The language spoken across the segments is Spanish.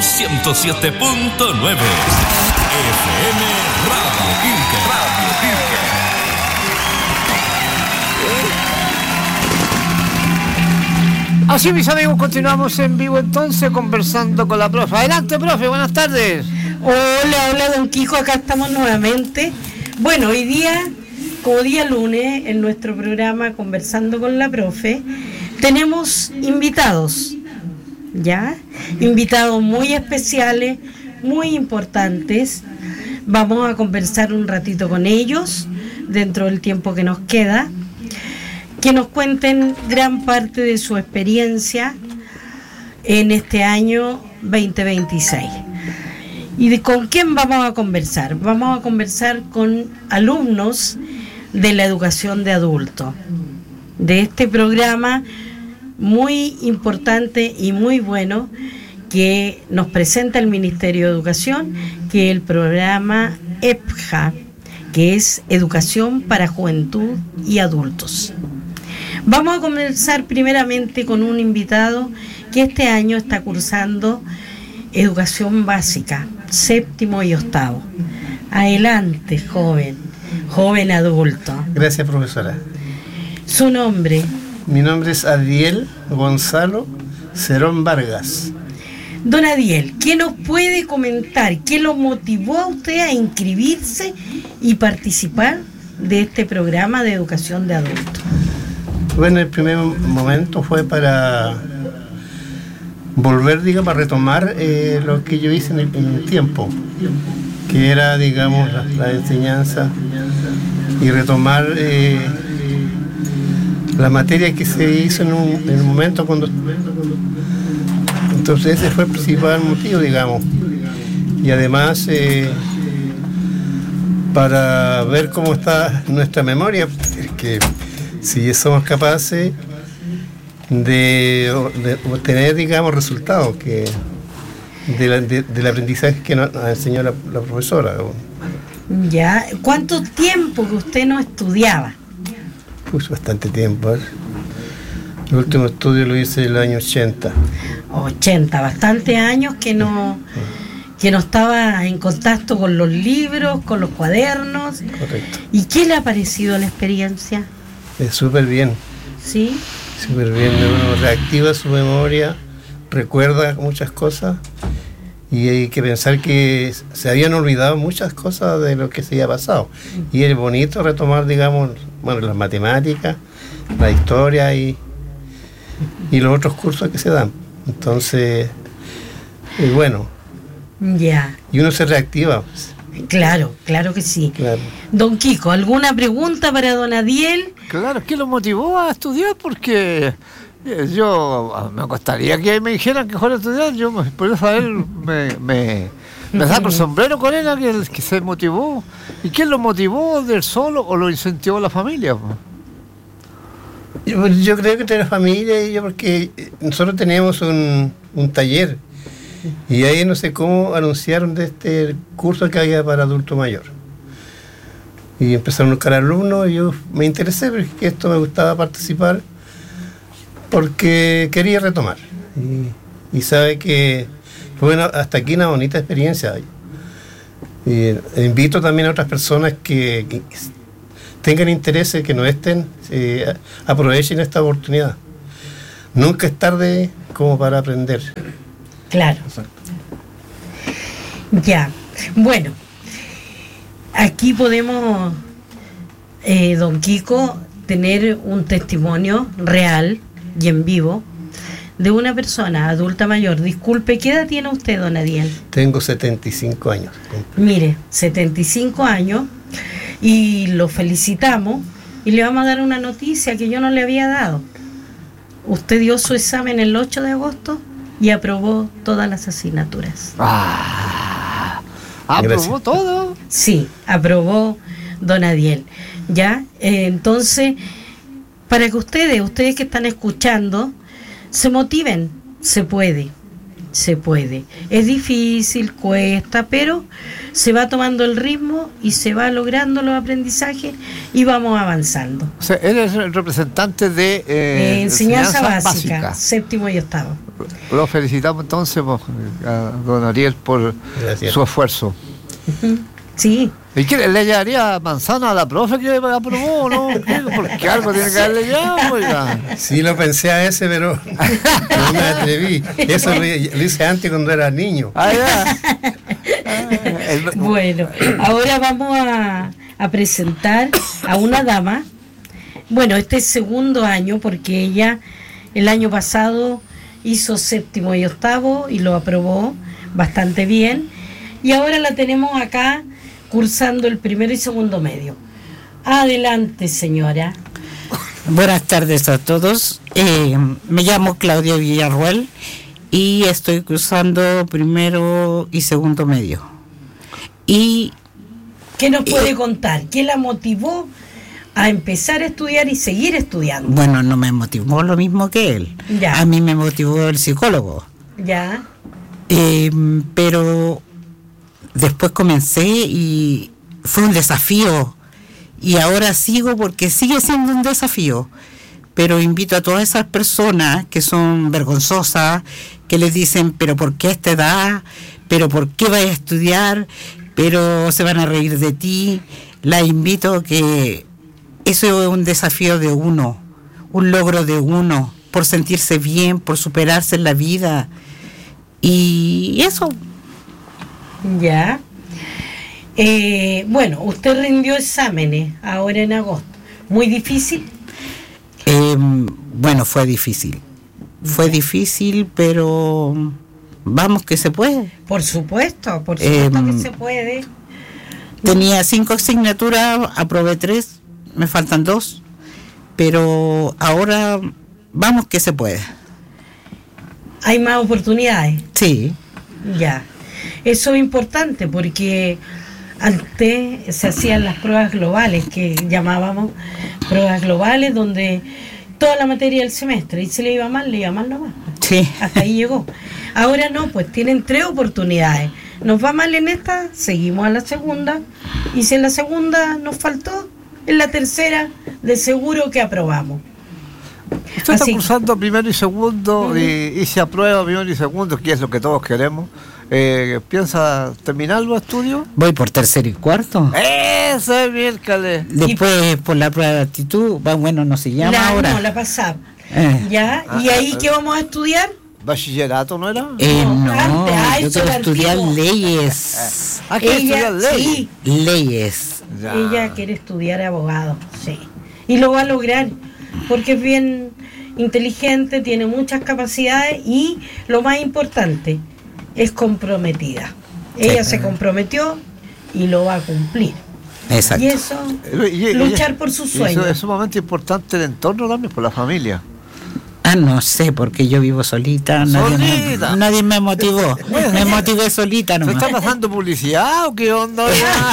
107.9 FM Radio Pirque. Así, mis amigos, continuamos en vivo entonces conversando con la profe. Adelante, profe, buenas tardes. Hola, don Quijo, acá estamos nuevamente. Bueno, hoy día, como día lunes, en nuestro programa Conversando con la Profe, tenemos invitados, ¿ya? Invitados muy especiales, muy importantes. Vamos a conversar un ratito con ellos, dentro del tiempo que nos queda, que nos cuenten gran parte de su experiencia en este año 2026. ¿Y con quién vamos a conversar? Vamos a conversar con alumnos de la educación de adultos, de este programa muy importante y muy bueno que nos presenta el Ministerio de Educación, que es el programa EPJA, que es Educación para Juventud y Adultos. Vamos a conversar primeramente con un invitado que este año está cursando Educación Básica, 7º y 8º. Adelante, joven adulto. Gracias, profesora. ¿Su nombre? Mi nombre es Adiel Gonzalo Cerón Vargas. Don Adiel, ¿qué nos puede comentar? ¿Qué lo motivó a usted a inscribirse y participar de este programa de educación de adultos? Bueno, el primer momento fue para volver, digamos, a retomar lo que yo hice en el tiempo, que era, digamos, la enseñanza, y retomar la materia que se hizo en el momento cuando... Entonces ese fue el principal motivo, digamos, y además para ver cómo está nuestra memoria, que si somos capaces de obtener, digamos, resultados del aprendizaje que nos enseñó la profesora. Ya, ¿cuánto tiempo que usted no estudiaba? Pues bastante tiempo, ¿eh? El último estudio lo hice en el año 80. 80, bastantes años que no estaba en contacto con los libros, con los cuadernos. Correcto. ¿Y qué le ha parecido la experiencia? Súper bien. ¿Sí? Súper bien, uno reactiva su memoria, recuerda muchas cosas, y hay que pensar que se habían olvidado muchas cosas de lo que se había pasado. Y es bonito retomar, digamos, bueno, las matemáticas, la historia y los otros cursos que se dan. Entonces, bueno. Ya. Y uno se reactiva. Claro que sí. Claro. Don Quico, ¿alguna pregunta para don Adiel? Claro, ¿qué lo motivó a estudiar? Porque yo me gustaría que me dijeran que fuera a estudiar. Yo por eso a él me saco el sombrero con él, que se motivó. ¿Y quién lo motivó del solo o lo incentivó la familia? Yo creo que entre la familia, porque nosotros teníamos un taller, y ahí no sé cómo anunciaron de este curso que había para adulto mayor. Y empezaron a buscar alumnos, y yo me interesé porque esto me gustaba participar, porque quería retomar. Y sabe que fue hasta aquí una bonita experiencia. Y invito también a otras personas que tengan interés, que no estén, aprovechen esta oportunidad. Nunca es tarde como para aprender. Claro. Exacto. Ya. Bueno, aquí podemos, don Quico, tener un testimonio real y en vivo de una persona adulta mayor. Disculpe, ¿qué edad tiene usted, don Adiel? Tengo 75 años. Mire, 75 años, y lo felicitamos, y le vamos a dar una noticia que yo no le había dado. Usted dio su examen el 8 de agosto y aprobó todas las asignaturas. ¿Aprobó todo? Sí, aprobó don Adiel. ¿Ya? Entonces, para que ustedes que están escuchando, se motiven, se puede. Se puede. Es difícil, cuesta, pero se va tomando el ritmo y se va logrando los aprendizajes y vamos avanzando. O sea, él es el representante de enseñanza básica, séptimo y octavo. Lo felicitamos entonces a don Ariel por su esfuerzo. Sí. ¿Y qué le llevaría manzana a la profe que aprobó, no? Porque algo tiene que haberle llevado, oiga. Sí, lo pensé a ese, pero no me atreví. Eso lo hice antes cuando era niño. Bueno, ahora vamos a presentar a una dama. Bueno, este es segundo año porque ella el año pasado hizo séptimo y octavo y lo aprobó bastante bien. Y ahora la tenemos acá cursando el primero y segundo medio. Adelante, señora. Buenas tardes a todos. Me llamo Claudia Villarruel y estoy cursando primero y segundo medio. ¿Y qué nos puede contar? ¿Qué la motivó a empezar a estudiar y seguir estudiando? Bueno, no me motivó lo mismo que él. Ya. A mí me motivó el psicólogo. Ya. Pero después comencé y fue un desafío. Y ahora sigo porque sigue siendo un desafío. Pero invito a todas esas personas que son vergonzosas, que les dicen, pero ¿por qué a esta edad? ¿Pero por qué vas a estudiar? Pero se van a reír de ti. La invito a que eso es un desafío de uno, un logro de uno, por sentirse bien, por superarse en la vida. Y eso. Ya. Bueno, usted rindió exámenes ahora en agosto. ¿Muy difícil? Bueno, fue difícil. Fue difícil, pero vamos que se puede. Por supuesto que se puede. Tenía 5 asignaturas, aprobé 3, me faltan 2, pero ahora vamos que se puede. ¿Hay más oportunidades? Sí. Ya. Eso es importante porque antes se hacían las pruebas globales, que llamábamos pruebas globales, donde toda la materia del semestre, y si le iba mal nomás. Sí. Hasta ahí llegó. Ahora no, pues tienen 3 oportunidades. Nos va mal en esta, seguimos a la segunda, y si en la segunda nos faltó, en la tercera de seguro que aprobamos. Usted está cursando primero y segundo, y se aprueba primero y segundo, que es lo que todos queremos. ¿Piensa terminar los estudios? Voy por tercero y cuarto. Eso es miércoles. Después por la prueba de actitud, bueno, no se llama ahora. No, la pasada. ¿Ya? ¿Y ahí qué vamos a estudiar? ¿Bachillerato no era? No, yo quiero estudiar antiguo. leyes. ¿Quiere estudiar leyes? Sí. Leyes. Ya. Ella quiere estudiar abogado, sí. Y lo va a lograr, porque es bien inteligente, tiene muchas capacidades y lo más importante, es comprometida. Ella se comprometió y lo va a cumplir. Exacto. Y eso, luchar por sus sueños. Eso es sumamente importante el entorno también, por la familia. No sé, porque yo vivo solita. Nadie me motivó. Me motivé solita ¿Se nomás. está pasando publicidad o qué onda?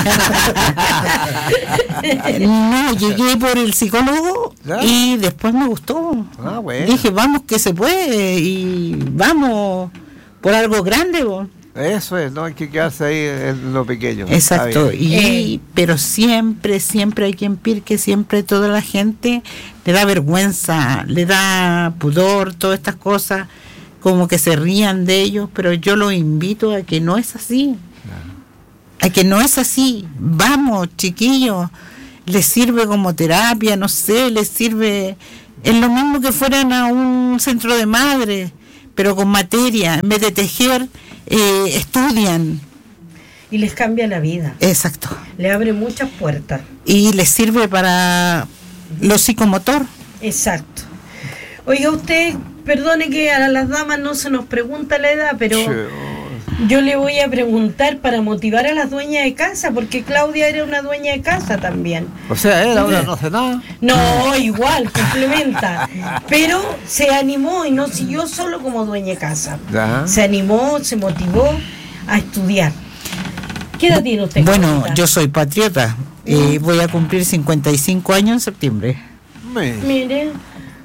No, llegué por el psicólogo y después me gustó. Bueno. Dije, vamos que se puede y vamos por algo grande. Eso es, no hay que quedarse ahí en lo pequeño. Exacto, pero siempre hay que impedir que siempre toda la gente le da vergüenza, le da pudor, todas estas cosas, como que se rían de ellos, pero yo los invito a que no es así, a que no es así. Vamos, chiquillos, les sirve como terapia, no sé, les sirve, es lo mismo que fueran a un centro de madres, pero con materia, en vez de tejer, estudian. Y les cambia la vida. Exacto. Le abre muchas puertas. Y les sirve para lo psicomotor. Exacto. Oiga, usted, perdone que a las damas no se nos pregunta la edad, pero yo le voy a preguntar para motivar a las dueñas de casa, porque Claudia era una dueña de casa también. O sea, él ahora no hace nada. No, igual, complementa. Pero se animó y no siguió solo como dueña de casa. Ya. Se animó, se motivó a estudiar. ¿Qué edad tiene usted? Bueno, Claudita? yo soy patriota. Voy a cumplir 55 años en septiembre. Mire,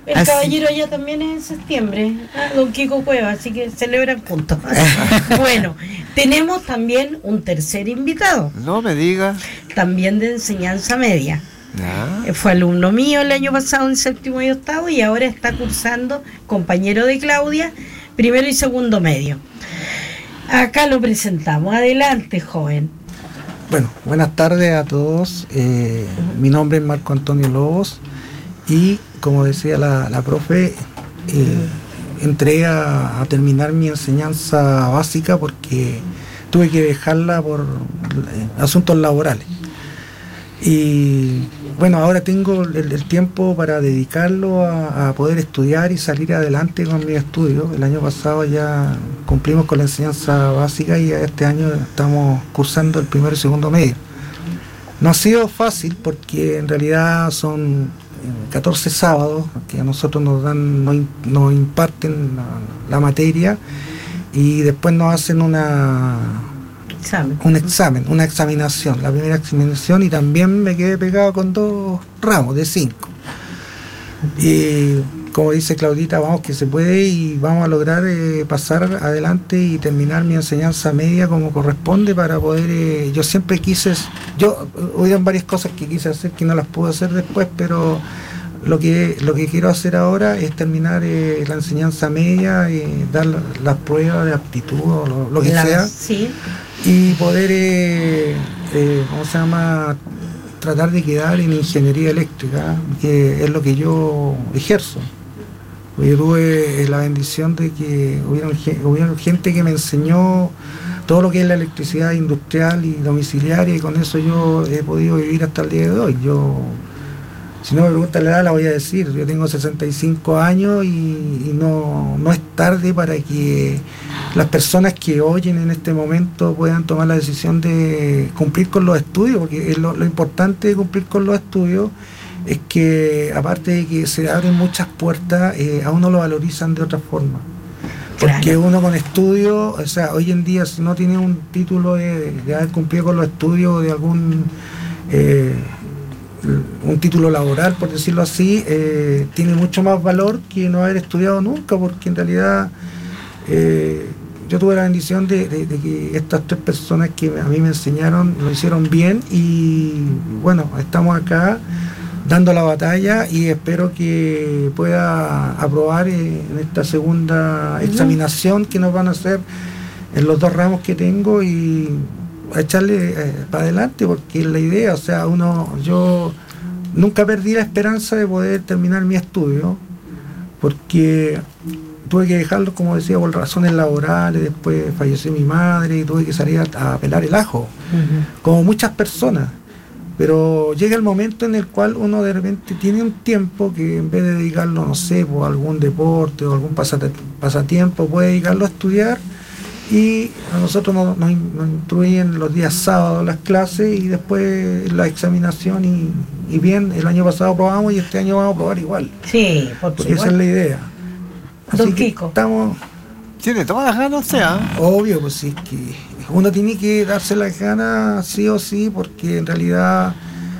El caballero allá también es en septiembre, don Kiko Cueva, así que celebran juntos. Bueno, tenemos también un tercer invitado. No me diga. También de enseñanza media. Ya. Fue alumno mío el año pasado en séptimo y octavo y ahora está cursando, compañero de Claudia, primero y segundo medio. Acá lo presentamos. Adelante, joven. Bueno, buenas tardes a todos. Mi nombre es Marco Antonio Lobos y, como decía la profe, entré a terminar mi enseñanza básica porque tuve que dejarla por asuntos laborales. Y bueno, ahora tengo el tiempo para dedicarlo a poder estudiar y salir adelante con mis estudios. El año pasado ya cumplimos con la enseñanza básica y este año estamos cursando el primero y segundo medio. No ha sido fácil porque en realidad son 14 sábados que a nosotros nos imparten la materia y después nos hacen un examen, una examinación, la primera examinación, y también me quedé pegado con 2 ramos de 5. Y como dice Claudita, vamos que se puede y vamos a lograr pasar adelante y terminar mi enseñanza media como corresponde para poder, yo siempre quise, hubieron varias cosas que quise hacer que no las pude hacer después, pero lo que quiero hacer ahora es terminar la enseñanza media y dar las pruebas de aptitud o lo que sea. Sí. Y poder, tratar de quedar en ingeniería eléctrica, que es lo que yo ejerzo. Yo tuve la bendición de que hubiera gente que me enseñó todo lo que es la electricidad industrial y domiciliaria, y con eso yo he podido vivir hasta el día de hoy. Si no me preguntan la edad, la voy a decir. Yo tengo 65 años y no es tarde para que las personas que oyen en este momento puedan tomar la decisión de cumplir con los estudios, porque lo importante de cumplir con los estudios es que, aparte de que se abren muchas puertas, a uno lo valorizan de otra forma. Porque claro, uno con estudios, o sea, hoy en día, si no tiene un título de haber cumplido con los estudios, de algún un título laboral, por decirlo así, tiene mucho más valor que no haber estudiado nunca, porque en realidad yo tuve la bendición de que estas 3 personas que a mí me enseñaron lo hicieron bien, y bueno, estamos acá dando la batalla y espero que pueda aprobar en esta segunda examinación que nos van a hacer en los 2 ramos que tengo, y a echarle para adelante, porque es la idea. O sea, yo nunca perdí la esperanza de poder terminar mi estudio, porque tuve que dejarlo, como decía, por razones laborales. Después falleció mi madre y tuve que salir a pelar el ajo, como muchas personas. Pero llega el momento en el cual uno de repente tiene un tiempo que, en vez de dedicarlo, no sé, por algún deporte o algún pasatiempo, puede dedicarlo a estudiar. Y a nosotros nos instruyen los días sábados las clases y después la examinación, y bien, el año pasado probamos y este año vamos a probar igual. Sí, porque esa es la idea. Así don que Kiko, tiene todas las ganas, o sea. Obvio, pues sí, que uno tiene que darse las ganas sí o sí, porque en realidad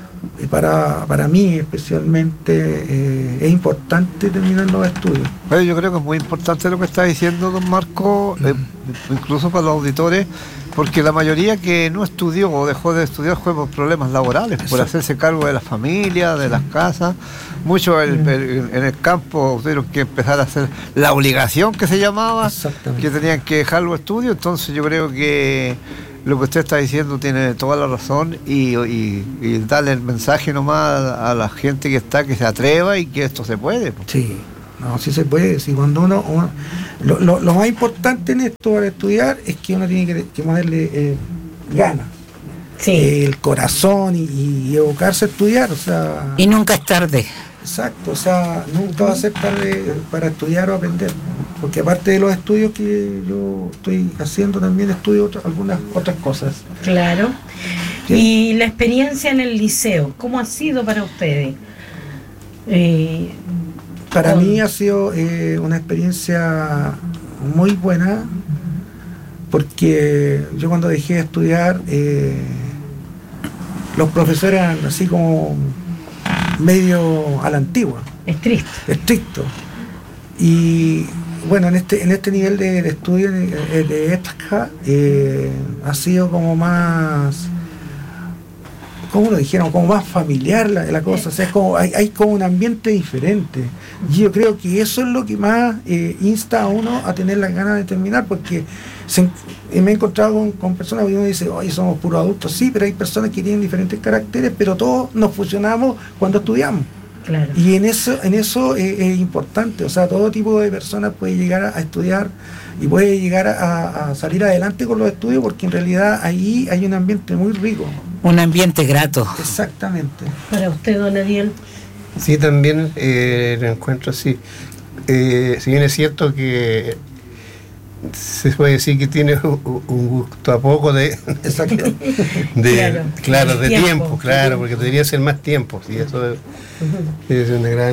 para mí especialmente es importante terminar los estudios. Bueno, yo creo que es muy importante lo que está diciendo don Marco, incluso para los auditores, porque la mayoría que no estudió o dejó de estudiar fue por problemas laborales, por hacerse cargo de la familia, de las casas. Muchos en el campo tuvieron que empezar a hacer la obligación que se llamaba, que tenían que dejar los estudios. Entonces yo creo que lo que usted está diciendo tiene toda la razón, y darle el mensaje nomás a la gente que se atreva y que esto se puede. Sí, no, sí se puede. Sí, cuando uno lo más importante en esto para estudiar es que uno tiene que ponerle ganas, el corazón y evocarse a estudiar, o sea. Y nunca es tarde. Exacto, o sea, nunca va a ser tarde para estudiar o aprender, porque aparte de los estudios que yo estoy haciendo, también estudio algunas otras cosas. Claro. ¿Sí? Y la experiencia en el liceo, ¿cómo ha sido para ustedes? Para mí ha sido una experiencia muy buena, porque yo cuando dejé de estudiar, los profesores eran así como medio a la antigua. estricto. Y bueno, en este nivel de estudio de ETCA ha sido como más, ¿cómo lo dijeron? Como más familiar la cosa, o sea, es como, hay como un ambiente diferente. Y yo creo que eso es lo que más insta a uno a tener las ganas de terminar, porque me he encontrado con personas que uno dice, oye, somos puros adultos, sí, pero hay personas que tienen diferentes caracteres, pero todos nos fusionamos cuando estudiamos. Claro. Y en eso es importante, o sea, todo tipo de personas puede llegar a estudiar y puede llegar a salir adelante con los estudios, porque en realidad ahí hay un ambiente muy rico. Un ambiente grato. Exactamente. Para usted, don Adiel. Sí, también lo encuentro así. Si bien es cierto que se puede decir que tiene un gusto a poco de Claro, de tiempo, claro, porque debería ser más tiempo, y eso es una gran...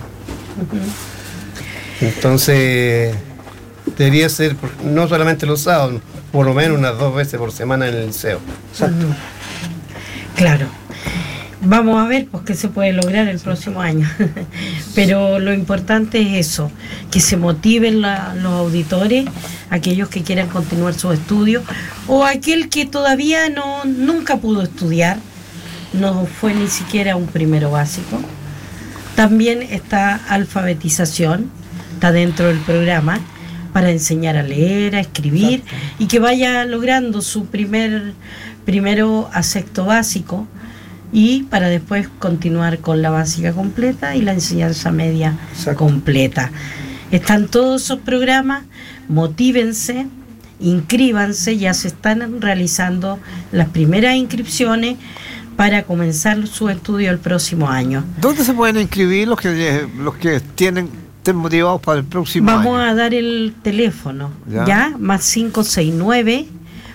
Entonces debería ser no solamente los sábados, por lo menos unas 2 veces por semana en el liceo. Exacto. Claro. Vamos a ver pues qué se puede lograr el próximo año. Pero lo importante es eso, que se motiven los auditores, aquellos que quieran continuar sus estudios, o aquel que todavía nunca pudo estudiar, no fue ni siquiera un primero básico. También está alfabetización, está dentro del programa, para enseñar a leer, a escribir. Exacto. Y que vaya logrando su primero a sexto básico, y para después continuar con la básica completa y la enseñanza media completa. Están todos esos programas, motívense, inscríbanse, ya se están realizando las primeras inscripciones para comenzar su estudio el próximo año. ¿Dónde se pueden inscribir los que estén motivados para el próximo año? Vamos a dar el teléfono, ¿ya? Más 569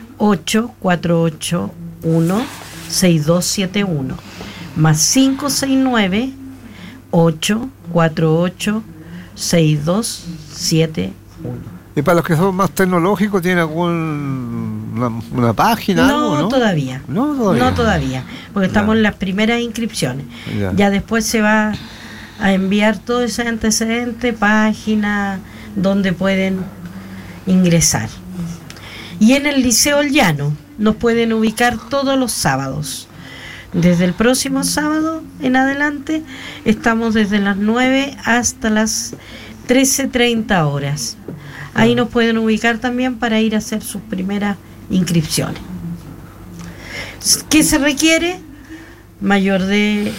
8481 6271, más 569 848 6271. ¿Y para los que son más tecnológicos, tiene una página? No, algo, ¿no? Todavía. No todavía, porque estamos en las primeras inscripciones. Ya después se va a enviar todo ese antecedente, página donde pueden ingresar. Y en el Liceo El Llano nos pueden ubicar todos los sábados. Desde el próximo sábado en adelante estamos desde las 9 hasta las 13:30 horas. Ahí nos pueden ubicar también para ir a hacer sus primeras inscripciones. ¿Qué se requiere? Mayor de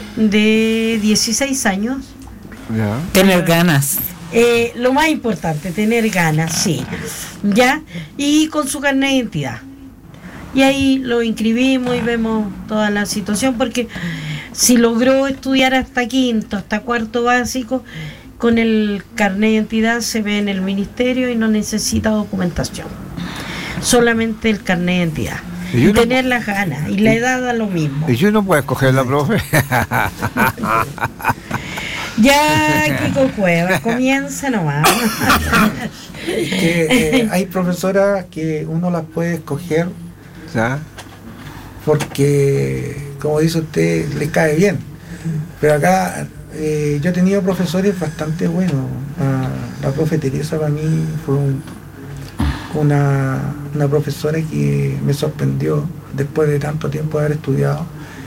16 años. Tener ganas. Lo más importante, tener ganas, sí. ¿Ya? Y con su carnet de identidad. Y ahí lo inscribimos y vemos toda la situación, porque si logró estudiar hasta quinto, hasta cuarto básico, con el carnet de identidad se ve en el ministerio y no necesita documentación. Solamente el carnet de identidad. Y tener las ganas, y la edad da lo mismo. ¿Y yo no puedo escoger la profe? Ya, Kiko Cueva, comienza nomás. Hay profesoras que uno las puede escoger, ¿ya? Porque, como dice usted, le cae bien. Pero acá yo he tenido profesores bastante buenos. La profe Teresa para mí fue una profesora que me sorprendió después de tanto tiempo de haber estudiado.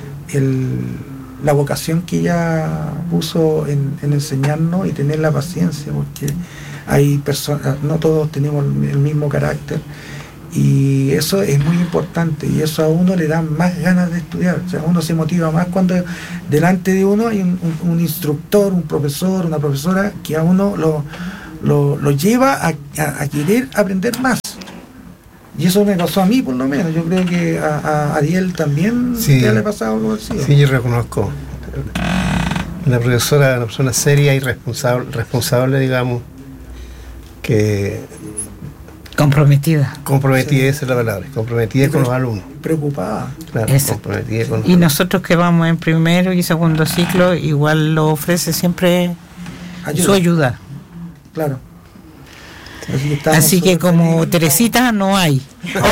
La vocación que ella puso en enseñarnos y tener la paciencia, porque hay personas, no todos tenemos el mismo carácter, y eso es muy importante, y eso a uno le da más ganas de estudiar. O sea, uno se motiva más cuando delante de uno hay un instructor, un profesor, una profesora que a uno lo lleva a querer aprender más. Y eso me pasó a mí, por lo menos. Yo creo que a Adiel también le ha pasado algo así. Sí, yo reconozco. Una profesora, una persona seria y responsable, digamos, que... Comprometida, esa es la palabra, comprometida con los alumnos. Preocupada. Claro, comprometida con... Y nosotros que vamos en primero y segundo ciclo, igual lo ofrece siempre su ayuda. Claro. Así que como Teresita no hay.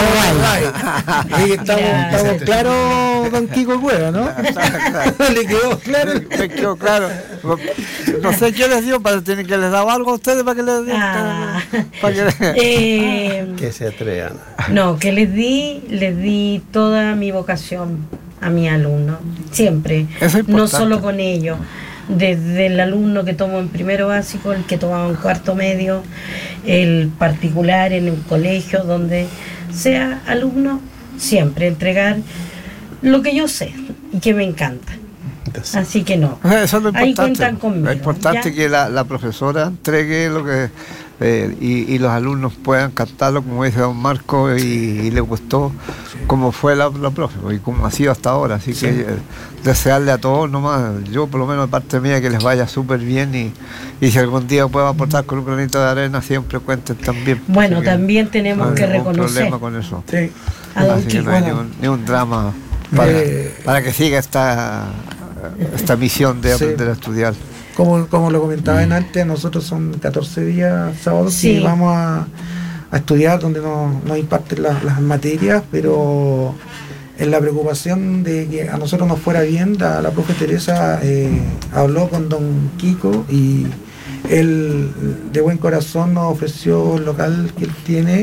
Estamos claros, don Kiko Cueva, ¿no? ¿Le quedó claro? Me quedó claro. No sé qué les dio, tienen que les daba algo a ustedes para que les dieran. Que se atrevan. No, que les di toda mi vocación a mi alumno, siempre, no solo con ellos, desde el alumno que tomo en primero básico, el que tomaba en cuarto medio, el particular en el colegio, donde sea alumno, siempre entregar lo que yo sé y que me encanta. Así que no, eso es lo importante. Ahí cuentan conmigo. Es importante, ¿ya? Que la profesora entregue lo que y los alumnos puedan captarlo, como dice don Marco, y le gustó como fue la profe y como ha sido hasta ahora. Así que desearle a todos nomás, yo por lo menos de parte mía, que les vaya súper bien y si algún día puedo aportar con un granito de arena, siempre cuenten también. Bueno, también tenemos que reconocer. No hay problema con eso. Sí. Así que no hay ni un drama para que siga esta misión de aprender a estudiar. Como lo comentaban antes, nosotros son 14 días sábados que vamos a estudiar, donde nos imparten las materias, pero en la preocupación de que a nosotros nos fuera bien, la profe Teresa habló con don Kiko y él de buen corazón nos ofreció el local que él tiene,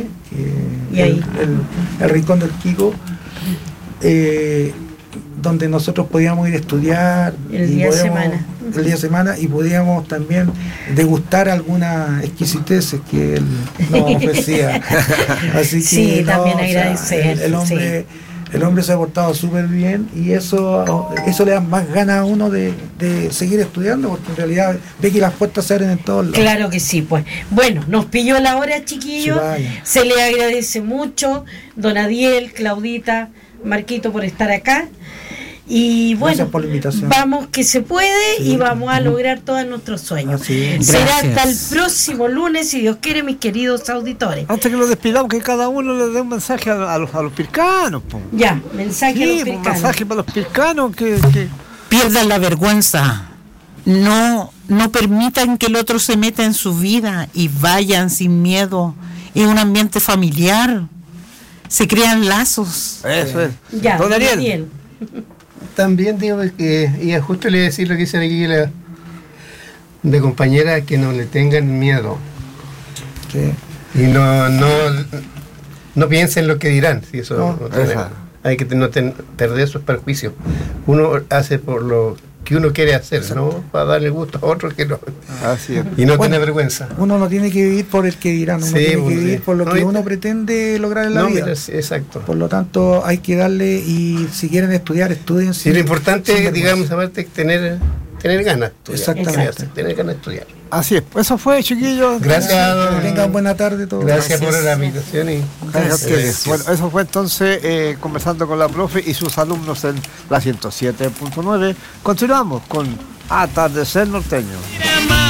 el Rincón del Kiko, donde nosotros podíamos ir a estudiar el día de semana y podíamos también degustar algunas exquisiteces que él nos ofrecía. Así que también agradecer. El hombre se ha portado súper bien y eso le da más ganas a uno de seguir estudiando, porque en realidad ve que las puertas se abren en todos lados. Claro que sí, pues. Bueno, nos pilló la hora, chiquillos. Se le agradece mucho, don Adiel, Claudita, Marquito, por estar acá. Y bueno, por la invitación. Vamos que se puede y vamos a lograr todos nuestros sueños. Será hasta el próximo lunes, si Dios quiere, mis queridos auditores. Antes que lo despidamos, que cada uno le dé un mensaje a los pircanos. Po. Ya, mensaje a los pircanos. Un mensaje para los pircanos que pierdan la vergüenza. No permitan que el otro se meta en su vida y vayan sin miedo. Es un ambiente familiar. Se crean lazos. Eso es. Ya, don Ariel. También digo que, y justo le voy a decir lo que dice aquí de compañera, que no le tengan miedo. Sí. Y no piensen lo que dirán. Si eso hay que no perder sus perjuicios. Uno hace por lo que uno quiere hacer, no para darle gusto a otros que no. Así es. Y no tener vergüenza. Uno no tiene que vivir por el que dirán, uno tiene que vivir por lo que uno pretende lograr en la vida. Exacto. Por lo tanto, hay que darle, y si quieren estudiar, estudien. Y lo importante, digamos, aparte, es tener ganas de estudiar. Exactamente. Tener ganas de estudiar. Así es. Eso fue, chiquillos. Gracias. Que tengan buena tarde todos. Gracias por la invitación. Gracias a ustedes. Bueno, eso fue entonces conversando con la profe y sus alumnos en la 107.9. Continuamos con Atardecer Norteño.